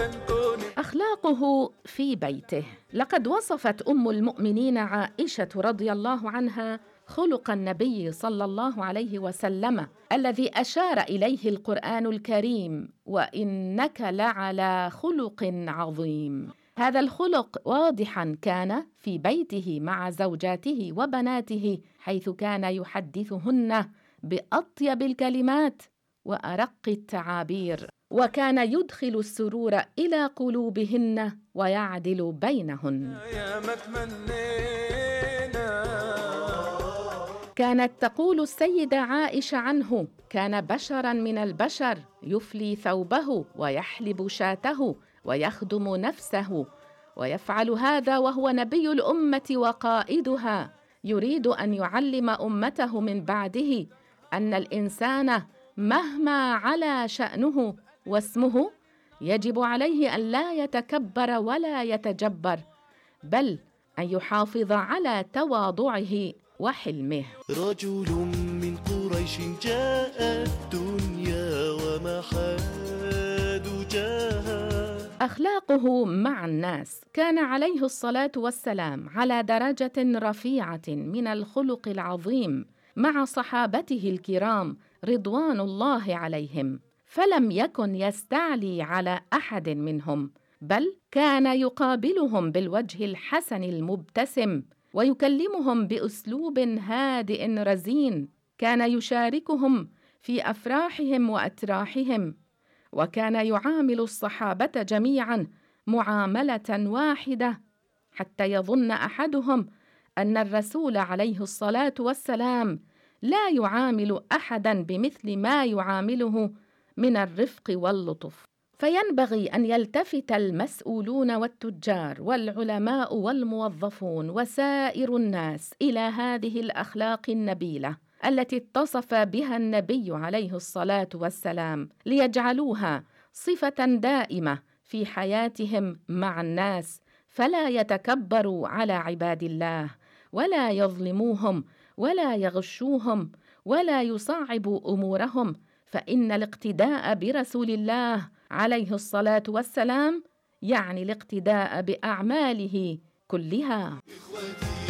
أخلاقه في بيته. لقد وصفت أم المؤمنين عائشة رضي الله عنها خلق النبي صلى الله عليه وسلم الذي أشار إليه القرآن الكريم: وإنك لعلى خلق عظيم. هذا الخلق واضحاً كان في بيته مع زوجاته وبناته، حيث كان يحدثهن بأطيب الكلمات وأرق التعابير، وكان يدخل السرور إلى قلوبهن ويعدل بينهن. كانت تقول السيدة عائشة عنه: كان بشراً من البشر، يفلي ثوبه ويحلب شاته ويخدم نفسه، ويفعل هذا وهو نبي الأمة وقائدها، يريد أن يعلم أمته من بعده أن الإنسان مهما علا شأنه واسمه يجب عليه أن لا يتكبر ولا يتجبر، بل أن يحافظ على تواضعه وحلمه. رجل من قريش جاء الدنيا ومحاد جاها. أخلاقه مع الناس. كان عليه الصلاة والسلام على درجة رفيعة من الخلق العظيم مع صحابته الكرام رضوان الله عليهم، فلم يكن يستعلي على أحد منهم، بل كان يقابلهم بالوجه الحسن المبتسم ويكلمهم بأسلوب هادئ رزين. كان يشاركهم في أفراحهم وأتراحهم، وكان يعامل الصحابة جميعاً معاملة واحدة، حتى يظن أحدهم أن الرسول عليه الصلاة والسلام لا يعامل أحداً بمثل ما يعامله من الرفق واللطف. فينبغي أن يلتفت المسؤولون والتجار والعلماء والموظفون وسائر الناس إلى هذه الأخلاق النبيلة التي اتصف بها النبي عليه الصلاة والسلام، ليجعلوها صفة دائمة في حياتهم مع الناس، فلا يتكبروا على عباد الله ولا يظلموهم ولا يغشوهم ولا يصعبوا أمورهم، فإن الاقتداء برسول الله عليه الصلاة والسلام يعني الاقتداء بأعماله كلها.